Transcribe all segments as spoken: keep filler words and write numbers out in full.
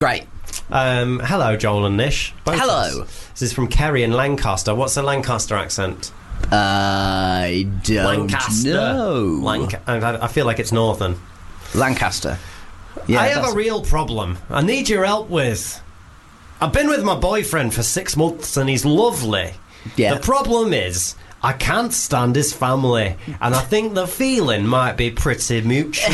Great. Um, hello, Joel and Nish. Both Hello. This is from Kerry in Lancaster. What's a Lancaster accent? I don't Lancaster. know. Lanc- I I feel like it's northern. Lancaster. Yeah, I have that's- a real problem. I need your help with. I've been with my boyfriend for six months and he's lovely. Yeah. The problem is, I can't stand his family, and I think the feeling might be pretty mutual.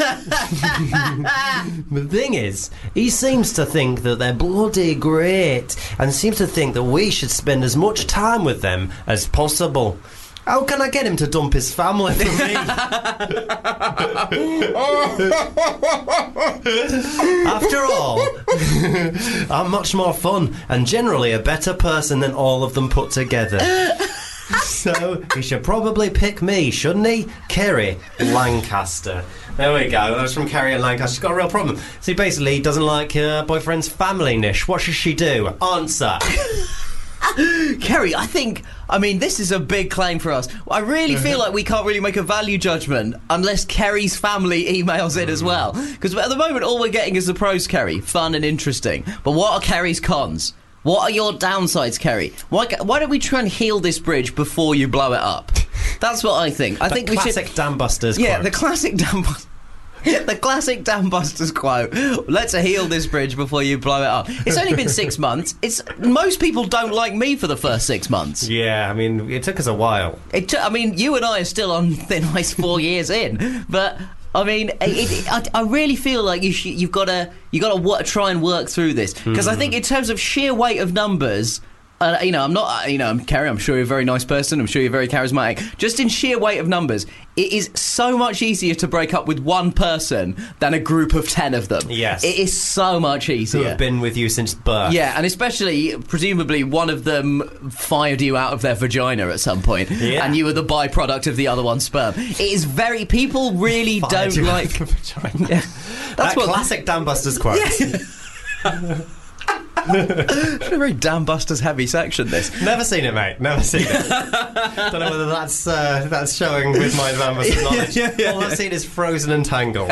The thing is, he seems to think that they're bloody great, and seems to think that we should spend as much time with them as possible. How can I get him to dump his family for me? After all, I'm much more fun and generally a better person than all of them put together. So he should probably pick me, shouldn't he? Kerry Lancaster. There we go. That was from Kerry in Lancaster. She's got a real problem. See, basically, he doesn't like her boyfriend's family, Nish. What should she do? Answer. Kerry, I think, I mean, this is a big claim for us. I really feel like we can't really make a value judgment unless Kerry's family emails in as well. Because at the moment, all we're getting is the pros, Kerry. Fun and interesting. But what are Kerry's cons? What are your downsides, Kerry? Why, why don't we try and heal this bridge before you blow it up? That's what I think. I the think we should... classic Dam Busters Yeah, quote. the classic Dam Busters... The classic Dam Busters quote. Let's heal this bridge before you blow it up. It's only been six months. It's most people don't like me for the first six months. Yeah, I mean, it took us a while. It took, I mean, you and I are still on thin ice four years in, but I mean, it, it, I, I really feel like you sh- you've got to you got to w- try and work through this because mm. I think in terms of sheer weight of numbers. Uh, you know, I'm not, uh, you know, I'm Kerry, I'm sure you're a very nice person, I'm sure you're very charismatic. Just in sheer weight of numbers, it is so much easier to break up with one person than a group of ten of them. Yes. It is so much easier. Who have been with you since birth. Yeah, and especially, presumably, one of them fired you out of their vagina at some point, yeah. and you were the byproduct of the other one's sperm. It is very, people really fired don't like... Yeah. That's That's that what classic Dam Busters quote. Yeah. It's a very Dam Busters heavy section, this. Never seen it, mate. Never seen it. Don't know whether that's uh, that's showing with my Dam Busters knowledge. Yeah, yeah, All yeah. I've seen is Frozen and Tangled.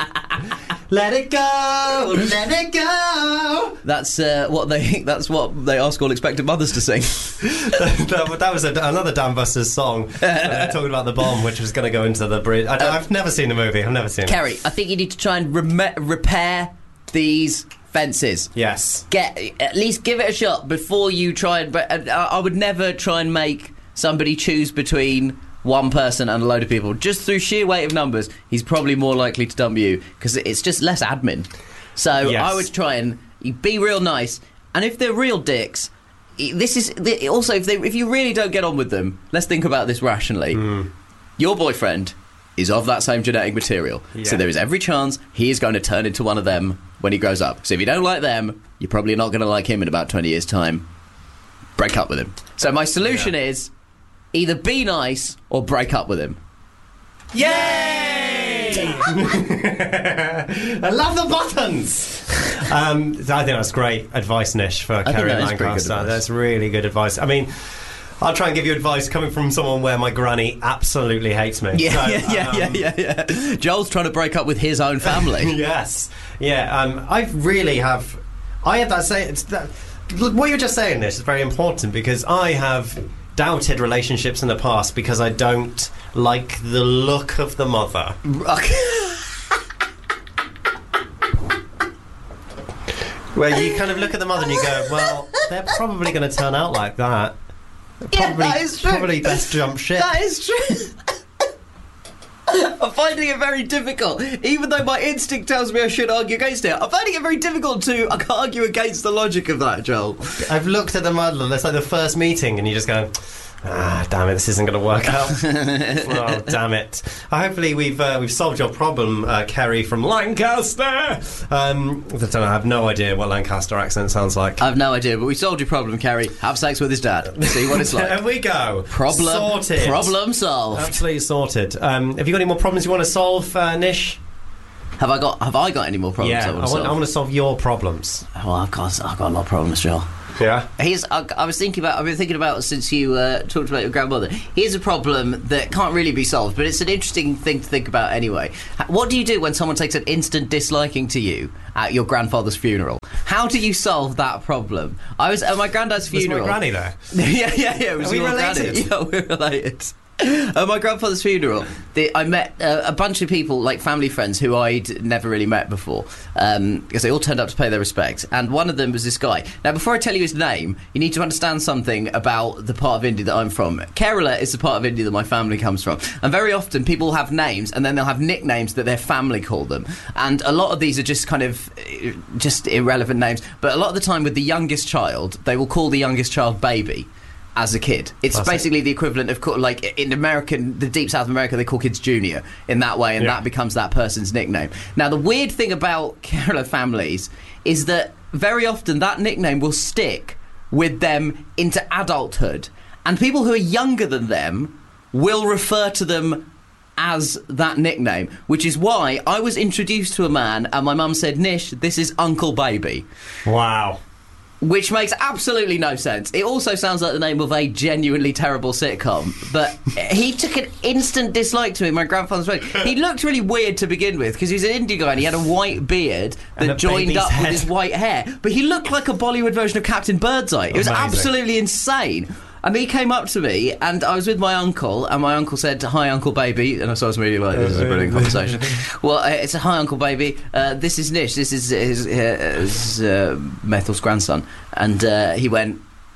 Let it go, let it go. That's uh, what they. That's what they ask all expectant mothers to sing. that, that was a, another Dam Busters song. uh, talking about the bomb, which was going to go into the bridge. I, I've never seen the movie. I've never seen Kerry, it. I think you need to try and rem- repair these fences. Yes. Get at least give it a shot before you try and. But uh, I would never try and make somebody choose between one person and a load of people. Just through sheer weight of numbers, he's probably more likely to dump you because it's just less admin. So Yes. I would try and be real nice. And if they're real dicks, this is also if they if you really don't get on with them. Let's think about this rationally. Mm. Your boyfriend is of that same genetic material, Yeah. so there is every chance he is going to turn into one of them when he grows up. So if you don't like them, you're probably not going to like him in about twenty years' time. Break up with him. So my solution Yeah. is either be nice or break up with him. Yay! I love the buttons. Um, I think that's great advice, Nish, for think Kerry that is pretty good Lancaster. advice. That's really good advice. I mean, I'll try and give you advice coming from someone where my granny absolutely hates me. Yeah, So, yeah, yeah, um, yeah, yeah, yeah. Joel's trying to break up with his own family. Yes, yeah. Um, I really have. I have that say. It's that, look, what you're just saying, this is very important because I have doubted relationships in the past because I don't like the look of the mother. Where you kind of look at the mother and you go, well, they're probably going to turn out like that. Yeah, Probably, that is true. probably best jump ship. That is true. I'm finding it very difficult. Even though my instinct tells me I should argue against it, I'm finding it very difficult to argue against the logic of that, Joel. I've looked at the mother, it's like the first meeting, and you just go, ah, damn it, this isn't going to work out. Oh, damn it. Uh, hopefully we've uh, we've solved your problem, uh, Kerry from Lancaster. Um, I don't know, I have no idea what Lancaster accent sounds like. I have no idea, but we solved your problem, Kerry. Have sex with his dad. See what it's like. There we go. Problem sorted. Problem solved. Absolutely sorted. Um, have you got any more problems you want to solve, uh, Nish? Have I got Have I got any more problems? Yeah, I, I want want, to I want to solve your problems. Oh, I've got I've got a lot of problems, Joel. Yeah. Here's, I, I was thinking about, I've been thinking about since you uh, talked about your grandmother. Here's a problem that can't really be solved, but it's an interesting thing to think about anyway. What do you do when someone takes an instant disliking to you at your grandfather's funeral? How do you solve that problem? I was at my granddad's funeral. Was my granny there? yeah, yeah, yeah. It was Are we your related? Granny. Yeah, we're related. At my grandfather's funeral, the, I met uh, a bunch of people, like family friends, who I'd never really met before, um, because they all turned up to pay their respects. And one of them was this guy. Now, before I tell you his name, you need to understand something about the part of India that I'm from. Kerala is the part of India that my family comes from. And very often, people have names, and then they'll have nicknames that their family call them. And a lot of these are just kind of uh, just irrelevant names. But a lot of the time, with the youngest child, they will call the youngest child baby. As a kid, it's That's basically it. the equivalent of co- like in American, the deep South America, they call kids Junior in that way, and yeah. that becomes that person's nickname. Now, the weird thing about Kerala families is that very often that nickname will stick with them into adulthood, and people who are younger than them will refer to them as that nickname, which is why I was introduced to a man, and my mum said, "Nish, this is Uncle Baby." Wow. Which makes absolutely no sense. It also sounds like the name of a genuinely terrible sitcom. But he took an instant dislike to him, my grandfather's wedding. He looked really weird to begin with, because he's an Indian guy and he had a white beard that joined up head. with his white hair. But he looked like a Bollywood version of Captain Birdseye. It was Amazing. absolutely insane. And he came up to me, and I was with my uncle, and my uncle said, "Hi, Uncle Baby," and so I was immediately like, "This is a brilliant conversation." Well, uh, it's a "Hi, Uncle Baby. Uh, this is Nish. This is his, uh, his uh, Methel's grandson," and uh, he went,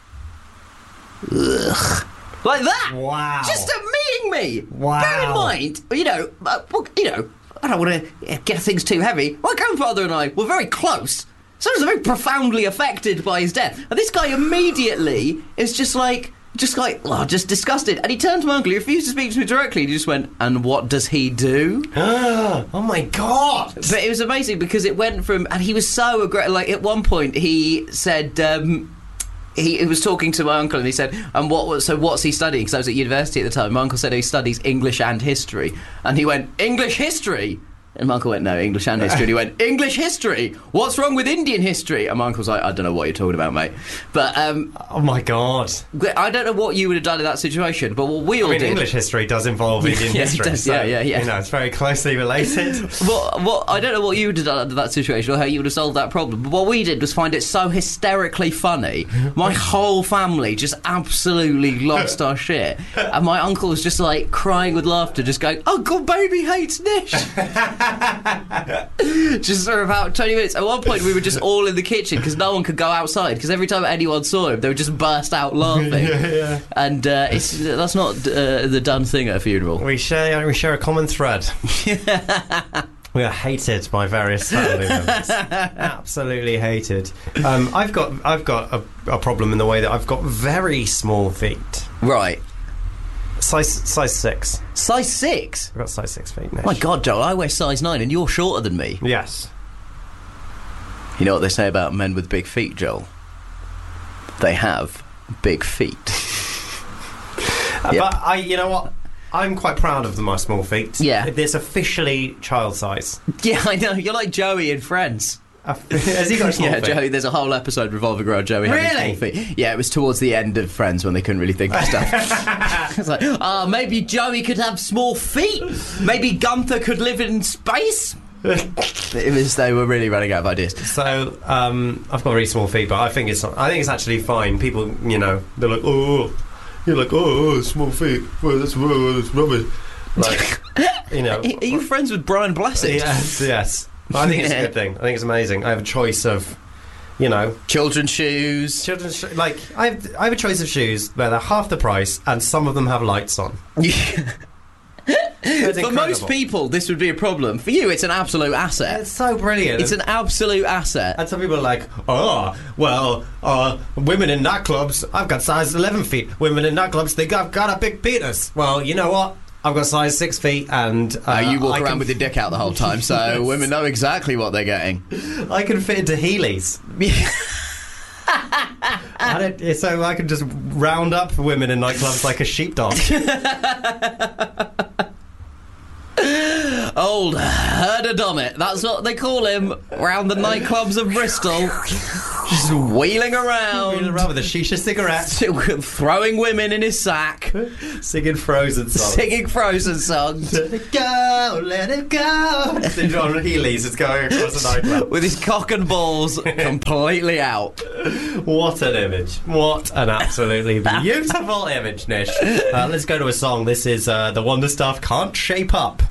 "Ugh," like that. Wow! Just at meeting me. Wow! Bear in mind, you know, uh, you know, I don't want to get things too heavy. My grandfather and I were very close. So I was very profoundly affected by his death. And this guy immediately is just like, just like, oh, just disgusted. And he turned to my uncle, he refused to speak to me directly. He just went, "And what does he do?" Oh my God! But it was amazing because it went from, and he was so aggressive. Like at one point he said, um, he, he was talking to my uncle and he said, "And what was, so what's he studying?" Because I was at university at the time. My uncle said he studies English and history. And he went, "English history?" And my uncle went, "No, English and history." And he went, "English history? What's wrong with Indian history?" And my uncle's like, "I don't know what you're talking about, mate." But um, oh my God, I don't know what you would have done in that situation. But what we all I mean, did. English history does involve Indian yeah, history. It does, so, yeah, yeah, yeah. You know, it's very closely related. Well, well, I don't know what you would have done under that situation or how you would have solved that problem. But what we did was find it so hysterically funny. My whole family just absolutely lost our shit, and my uncle was just like crying with laughter, just going, "Uncle Baby hates Nish." Just for about twenty minutes. At one point we were just all in the kitchen because no one could go outside, because every time anyone saw him they would just burst out laughing. yeah, yeah. And uh, it's, that's not uh, the done thing at a funeral. We share, we share a common thread. We are hated by various family members. Absolutely hated. Um, I've got I've got a, a problem in the way that I've got very small feet. Right. Size size six. Size six? I've got size six feet. Nish. My God, Joel, I wear size nine and you're shorter than me. Yes. You know what they say about men with big feet, Joel? They have big feet. uh, Yep. But I, you know what? I'm quite proud of my small feet. Yeah. It's officially child size. Yeah, I know. You're like Joey in Friends. Has he got small yeah, feet? Joey. There's a whole episode revolving around Joey Really? having small feet. Yeah, it was towards the end of Friends when they couldn't really think of stuff. It's like, ah, oh, maybe Joey could have small feet. Maybe Gunther could live in space. It was. They were really running out of ideas. So um, I've got really small feet, but I think it's. I think it's actually fine. People, you know, they're like, "Oh, you're like, oh, small feet. Well, that's, well, that's rubbish." Like, you know. Are you friends with Brian Blessed? Yes, yes. I think it's a good thing. I think it's amazing. I have a choice of, you know, children's shoes. Children's sh- like I have. I have a choice of shoes where they're half the price, and some of them have lights on. For most people, this would be a problem. For you, it's an absolute asset. It's so brilliant. It's an absolute asset. And some people are like, "Oh, well, uh, women in nightclubs, I've got size eleven feet. Women in nightclubs think I've got a big penis." Well, you know what? I've got size six feet, and uh, uh, you walk I around can... with your dick out the whole time, so yes. Women know exactly what they're getting. I can fit into Heelys. I don't, so I can just round up women in nightclubs like a sheepdog. Old Herder Dummit, that's what they call him round the nightclubs of Bristol. just wheeling around, Wheeling around with a shisha cigarette, throwing women in his sack, singing Frozen songs. singing Frozen songs. Let it go, let it go. The John Healy's is going across the nightclub. With his cock and balls completely out. What an image. What an absolutely beautiful image, Nish. Uh, let's go to a song. This is uh, The Wonder Stuff, Can't Shape Up.